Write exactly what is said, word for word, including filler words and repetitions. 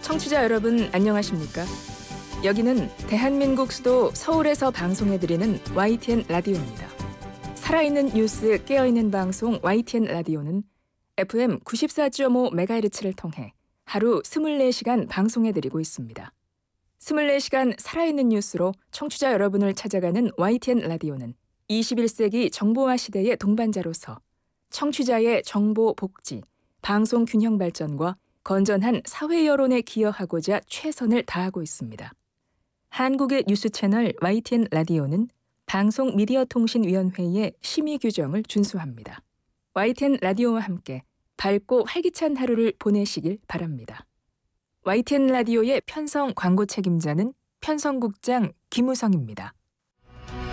청취자 여러분 안녕하십니까? 여기는 대한민국 수도 서울에서 방송해드리는 와이티엔 라디오입니다. 살아있는 뉴스, 깨어있는 방송 와이티엔 라디오는 에프엠 구십사 점 오 메가헤르츠를 통해 하루 이십사 시간 방송해드리고 있습니다. 이십사 시간 살아있는 뉴스로 청취자 여러분을 찾아가는 와이티엔 라디오는 이십일 세기 정보화 시대의 동반자로서 청취자의 정보 복지, 방송 균형 발전과 건전한 사회 여론에 기여하고자 최선을 다하고 있습니다. 한국의 뉴스 채널 와이티엔 라디오는 방송미디어통신위원회의 심의 규정을 준수합니다. 와이티엔 라디오와 함께 밝고 활기찬 하루를 보내시길 바랍니다. 와이티엔 라디오의 편성 광고 책임자는 편성국장 김우성입니다.